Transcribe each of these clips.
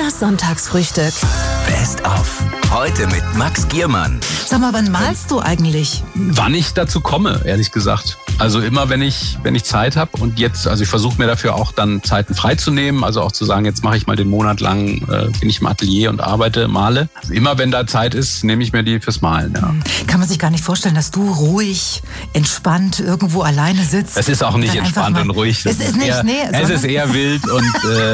Sinas Sonntagsfrühstück. Best of. Heute mit Max Giermann. Sag mal, wann malst du eigentlich? Wann ich dazu komme, ehrlich gesagt. Also immer, wenn ich Zeit habe und jetzt, also ich versuche mir dafür auch dann Zeiten freizunehmen, also auch zu sagen, jetzt mache ich mal den Monat lang, bin ich im Atelier und arbeite, male. Also immer, wenn da Zeit ist, nehme ich mir die fürs Malen, ja. Kann man sich gar nicht vorstellen, dass du ruhig, entspannt irgendwo alleine sitzt? Es ist auch nicht entspannt und ruhig. Es ist eher wild und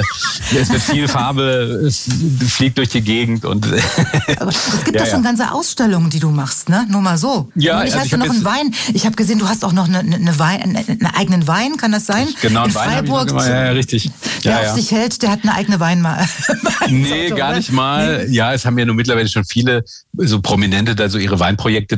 es wird viel Farbe, es fliegt durch die Gegend. Und aber es gibt doch schon ganze Ausstellungen, die du machst, ne? Nur mal so. Ja, ich hast du noch einen Wein. Ich habe gesehen, du hast auch noch einen eigenen Wein, kann das sein? Genau, in Wein Freiburg. Ja, richtig. Der auf sich hält, der hat eine eigene Weinmal. Nee, gar nicht mal. Ja, es haben ja nur mittlerweile schon viele so Prominente da so ihre Weinprojekte.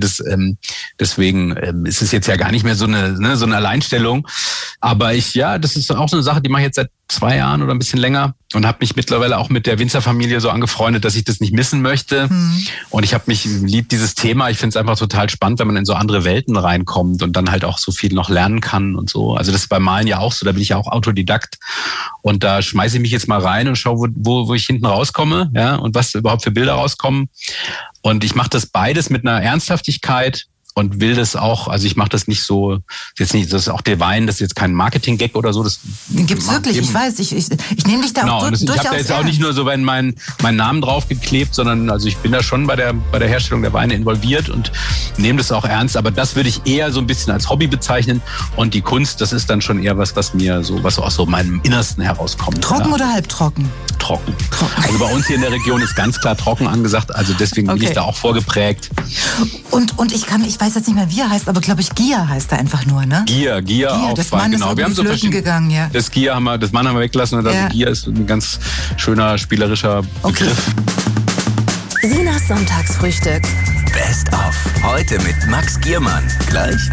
Deswegen ist es jetzt ja gar nicht mehr so eine Alleinstellung. Aber das ist auch so eine Sache, die mache ich jetzt seit 2 Jahren oder ein bisschen länger und habe mich mittlerweile auch mit der Winzerfamilie so angefreundet, dass ich das nicht missen möchte. Und ich habe mich liebt dieses Thema. Ich finde es einfach total spannend, wenn man in so andere Welten reinkommt und dann halt auch so viel noch lernen kann und so. Also das ist beim Malen ja auch so. Da bin ich ja auch Autodidakt und da schmeiße ich mich jetzt mal rein und schaue, wo ich hinten rauskomme, ja, und was überhaupt für Bilder rauskommen. Und ich mache das beides mit einer Ernsthaftigkeit. Und will das auch, also ich mache das nicht so, das ist auch der Wein, das ist jetzt kein Marketing-Gag oder so. Den gibt's wirklich, ich weiß, ich nehme dich da auch durchaus. Ich habe da jetzt auch nicht nur so meinen Namen draufgeklebt, sondern also ich bin da schon bei der Herstellung der Weine involviert und nehme das auch ernst. Aber das würde ich eher so ein bisschen als Hobby bezeichnen. Und die Kunst, das ist dann schon eher was aus so meinem Innersten herauskommt. Trocken oder halbtrocken? Trocken. Also bei uns hier in der Region ist ganz klar trocken angesagt. Also deswegen bin ich da auch vorgeprägt. Und ich weiß jetzt nicht mehr, wie er heißt, aber glaube ich, Gier heißt er einfach nur, ne? Gier auch. Das Mann ist wir haben so flöten gegangen, ja. Das Mann haben wir weggelassen und also Gier ist ein ganz schöner, spielerischer Begriff. Sinas Sonntagsfrühstück. Best of. Heute mit Max Giermann. Gleich